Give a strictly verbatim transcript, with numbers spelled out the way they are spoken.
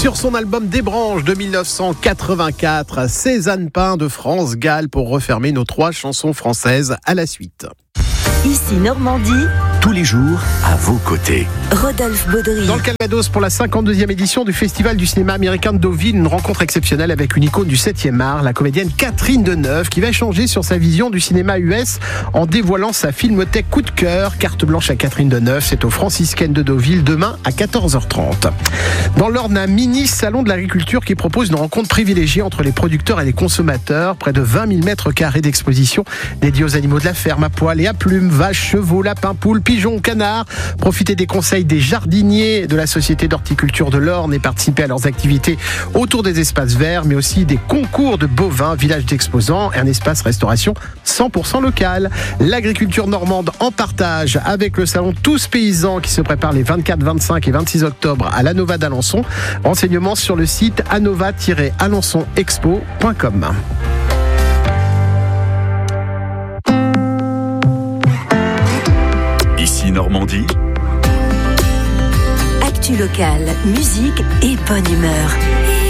Sur son album Des Branches de dix-neuf cent quatre-vingt-quatre, Cézanne Pain de France Gall pour refermer nos trois chansons françaises à la suite. Ici Normandie. Tous les jours, à vos côtés. Rodolphe Baudry. Dans le Calvados, pour la cinquante-deuxième édition du Festival du cinéma américain de Deauville, une rencontre exceptionnelle avec une icône du septième art, la comédienne Catherine Deneuve, qui va échanger sur sa vision du cinéma U S en dévoilant sa filmothèque coup de cœur. Carte blanche à Catherine Deneuve, c'est aux Franciscaines de Deauville demain à quatorze heures trente. Dans l'Orne, un mini salon de l'agriculture qui propose une rencontre privilégiée entre les producteurs et les consommateurs. Près de vingt mille mètres carrés d'exposition dédiés aux animaux de la ferme à poil et à plumes, vaches, chevaux, lapins, poules, pigeons, canards. Profitez des conseils des jardiniers de la Société d'horticulture de l'Orne et participez à leurs activités autour des espaces verts, mais aussi des concours de bovins, village d'exposants et un espace restauration cent pour cent local. L'agriculture normande en partage avec le salon Tous Paysans qui se prépare les vingt-quatre, vingt-cinq et vingt-six octobre à l'Anova d'Alençon. Renseignements sur le site anova tiret alençon expo point com. Ici Normandie. Actu locale, musique et bonne humeur.